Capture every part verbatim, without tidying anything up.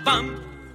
pam.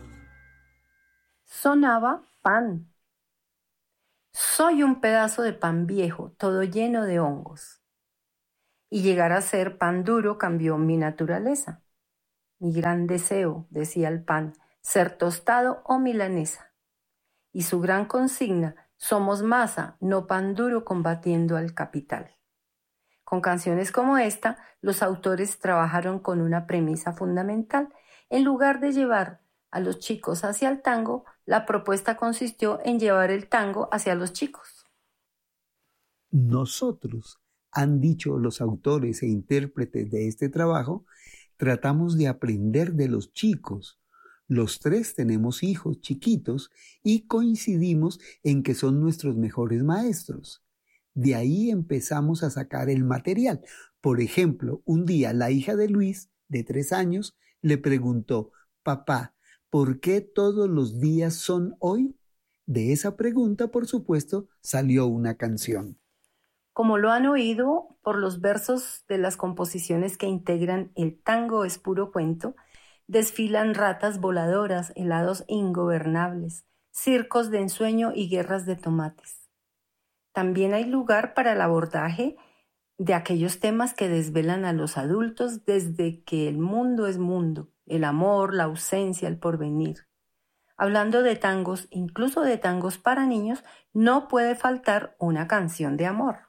Sonaba pan. Soy un pedazo de pan viejo, todo lleno de hongos. Y llegar a ser pan duro cambió mi naturaleza. Mi gran deseo, decía el pan, ser tostado o milanesa. Y su gran consigna, somos masa, no pan duro combatiendo al capital. Con canciones como esta, los autores trabajaron con una premisa fundamental. En lugar de llevar a los chicos hacia el tango, la propuesta consistió en llevar el tango hacia los chicos. Nosotros, han dicho los autores e intérpretes de este trabajo, tratamos de aprender de los chicos. Los tres tenemos hijos chiquitos y coincidimos en que son nuestros mejores maestros. De ahí empezamos a sacar el material. Por ejemplo, un día la hija de Luis, de tres años, le preguntó: «Papá, ¿por qué todos los días son hoy?». De esa pregunta, por supuesto, salió una canción. Como lo han oído por los versos de las composiciones que integran El tango es puro cuento, desfilan ratas voladoras, helados ingobernables, circos de ensueño y guerras de tomates. También hay lugar para el abordaje de aquellos temas que desvelan a los adultos desde que el mundo es mundo, el amor, la ausencia, el porvenir. Hablando de tangos, incluso de tangos para niños, no puede faltar una canción de amor.